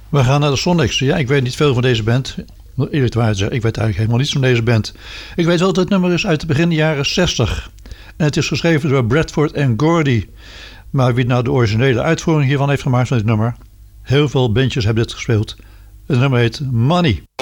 We gaan naar de Sonics. Ja, ik weet niet veel van deze band. Eerlijk te zeggen, ik weet eigenlijk helemaal niets van deze band. Ik weet wel dat het nummer is uit de begin jaren 60. En het is geschreven door Bradford en Gordy. Maar wie nou de originele uitvoering hiervan heeft gemaakt van dit nummer? Heel veel bandjes hebben dit gespeeld. Het nummer heet Money.